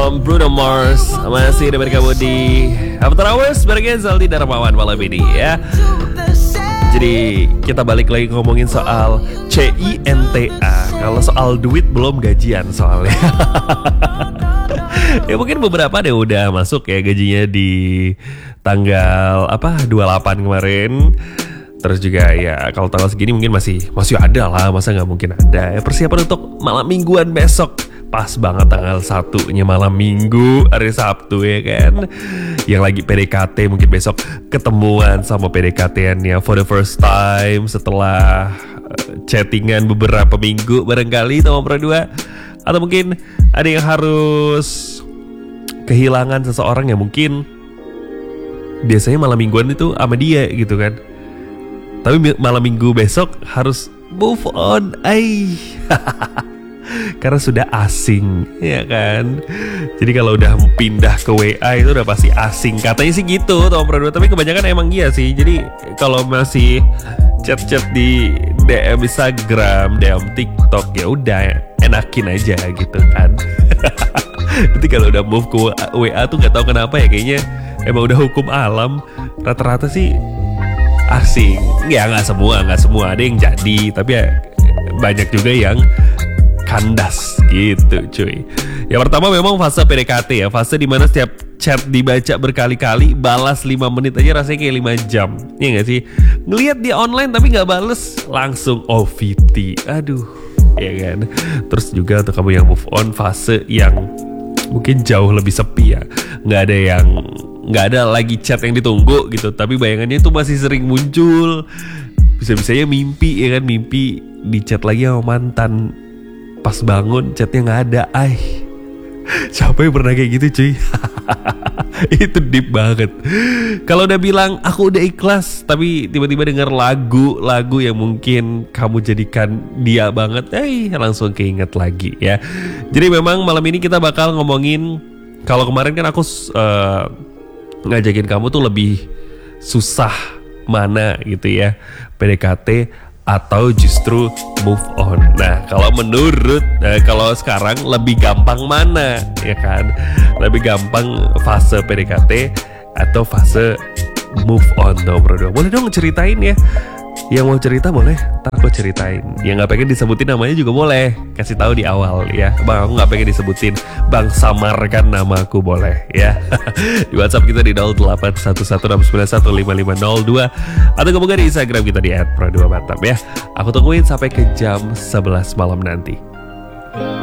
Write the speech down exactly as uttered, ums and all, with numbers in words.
From Bruno Mars. Masih ada kamu di After Hours bareng Zaldi Darmawan malam ini ya. Jadi kita balik lagi ngomongin soal C I N T A. Kalau soal duit belum gajian soalnya. Ya mungkin beberapa deh udah masuk ya gajinya di tanggal apa dua puluh delapan kemarin. Terus juga ya kalau tanggal segini mungkin masih masih ada lah, masa nggak mungkin ada. Ya, persiapan untuk malam mingguan besok. Pas banget tanggal satunya malam minggu, hari Sabtu ya kan. Yang lagi P D K T mungkin besok ketemuan sama P D K T-annya for the first time setelah uh, chattingan beberapa minggu barangkali sama berdua. Atau mungkin ada yang harus kehilangan seseorang yang mungkin biasanya malam mingguan itu sama dia gitu kan. Tapi malam minggu besok harus move on, ay. Karena sudah asing, ya kan. Jadi kalau udah pindah ke W A itu udah pasti asing. Katanya sih gitu, teman berdua. Tapi kebanyakan emang iya sih. Jadi kalau masih chat-chat di D M Instagram, D M TikTok, ya udah enakin aja gitu kan. Nanti kalau udah move ke W A tuh nggak tahu kenapa ya, kayaknya emang udah hukum alam. Rata-rata sih asing. Ya nggak semua, nggak semua ada yang jadi. Tapi ya banyak juga yang kandas gitu cuy. Yang pertama memang fase P D K T ya. Fase dimana setiap chat dibaca berkali-kali, balas lima menit aja rasanya kayak lima jam. Iya gak sih? Ngelihat dia online tapi gak bales, langsung O V T. Aduh, ya kan. Terus juga untuk kamu yang move on, fase yang mungkin jauh lebih sepi ya. Gak ada yang Gak ada lagi chat yang ditunggu gitu, tapi bayangannya itu masih sering muncul. Bisa-bisanya mimpi ya kan. Mimpi di chat lagi sama mantan. Pas bangun chatnya gak ada. Ay, siapa yang pernah kayak gitu cuy? Itu deep banget. Kalau udah bilang aku udah ikhlas, tapi tiba-tiba denger lagu-lagu yang mungkin kamu jadikan dia banget, eh langsung keinget lagi ya. Jadi memang malam ini kita bakal ngomongin. Kalau kemarin kan aku uh, ngajakin kamu tuh lebih susah mana gitu ya, P D K T atau justru move on. Nah kalau menurut nah, kalau sekarang lebih gampang mana ya kan? Lebih gampang fase P D K T atau fase move on dong bro. Boleh dong ceritain ya. Yang mau cerita boleh, ntar aku ceritain. Yang gak pengen disebutin namanya juga boleh. Kasih tahu di awal ya. Bang, aku gak pengen disebutin. Bang, samarkan namaku boleh ya. Di WhatsApp kita di nol delapan satu satu enam sembilan satu lima lima nol dua. Atau kemudian di Instagram kita di et pro dua mantap ya. Aku tungguin sampai ke jam sebelas malam nanti.